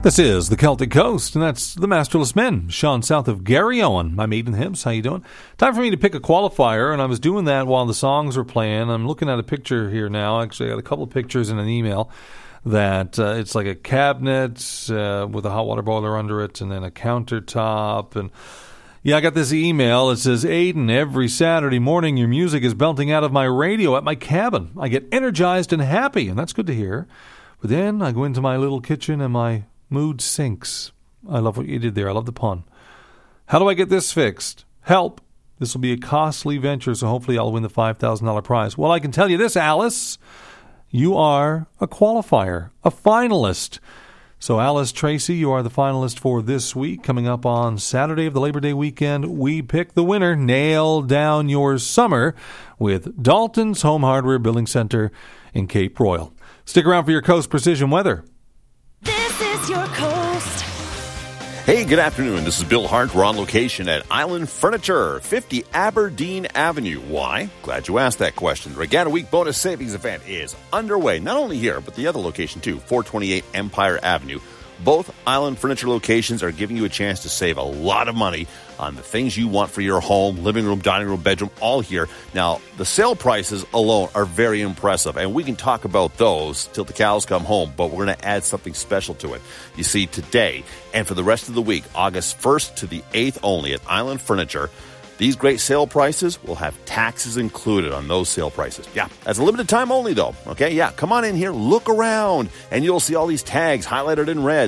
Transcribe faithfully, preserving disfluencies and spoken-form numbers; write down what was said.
This is the Celtic Coast, and that's the Masterless Men. Sean South of Gary Owen, my maiden hips. How you doing? Time for me to pick a qualifier, and I was doing that while the songs were playing. I'm looking at a picture here now. Actually, I got a couple of pictures in an email that uh, it's like a cabinet uh, with a hot water boiler under it, and then a countertop. And yeah, I got this email. It says, Aiden, every Saturday morning your music is belting out of my radio at my cabin. I get energized and happy, and that's good to hear. But then I go into my little kitchen and my mood sinks. I love what you did there. I love the pun. How do I get this fixed? Help. This will be a costly venture, so hopefully I'll win the five thousand dollars prize. Well, I can tell you this, Alice. You are a qualifier, a finalist. So, Alice Tracy, you are the finalist for this week. Coming up on Saturday of the Labor Day weekend, we pick the winner. Nail down your summer with Dalton's Home Hardware Building Center in Cape Royal. Stick around for your Coast Precision Weather. This is your Coast. Hey, good afternoon. This is Bill Hart. We're on location at Island Furniture, fifty Aberdeen Avenue. Why? Glad you asked that question. The Regatta Week bonus savings event is underway, not only here, but the other location too, four twenty-eight Empire Avenue. Both Island Furniture locations are giving you a chance to save a lot of money on the things you want for your home, living room, dining room, bedroom, all here. Now, the sale prices alone are very impressive, and we can talk about those till the cows come home, but we're going to add something special to it. You see, today and for the rest of the week, August first to the eighth only at Island Furniture, these great sale prices will have taxes included on those sale prices. Yeah, that's a limited time only, though. Okay, yeah, come on in here, look around, and you'll see all these tags highlighted in red.